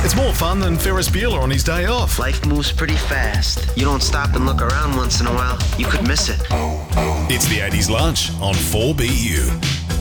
It's more fun than Ferris Bueller on his day off. Life moves pretty fast. You don't stop and look around once in a while, you could miss it. It's the 80s lunch on 4BU.